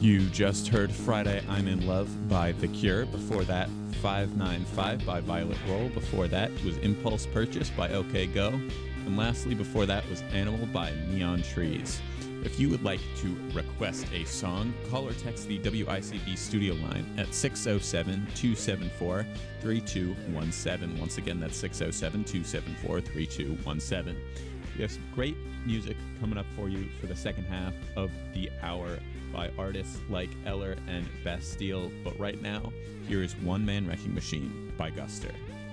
You just heard Friday I'm in Love by The Cure. Before that, 595 by Violet Roll. Before that was Impulse Purchase by OK Go. And lastly, before that was Animal by Neon Trees. If you would like to request a song, call or text the WICB studio line at 607-274-3217. Once again, that's 607-274-3217. We have some great music coming up for you for the second half of the hour by artists like Eller and Bastille. But right now, here is One Man Wrecking Machine by Guster.